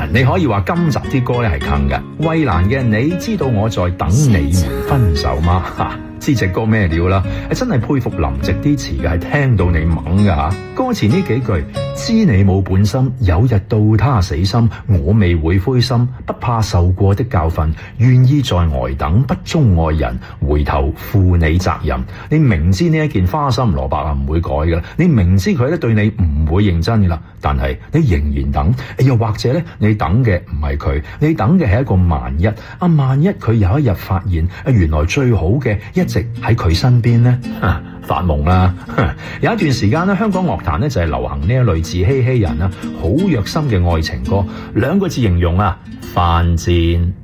你可以話今集啲歌咧係坑嘅。衛蘭嘅你知道我在等你們分手嗎？知隻歌咩料啦？真係佩服林夕啲詞嘅，係聽到你懵噶吓。歌詞呢幾句，知你冇本心，有日到他死心，我未會灰心，不怕受過的教訓，願意在呆等，不忠愛人，回頭負你責任。你明知呢一件花心蘿蔔唔會改噶，你明知佢咧對你唔會認真噶啦，但係你仍然等，又或者咧你等嘅唔係佢，你等嘅係一個萬一。萬一佢有一日發現原來最好嘅一直喺佢身邊呢？發夢啦！有一段時間咧，香港樂壇咧就係流行呢一類自欺欺人啦、好虐心嘅愛情歌，兩個字形容啊：犯賤。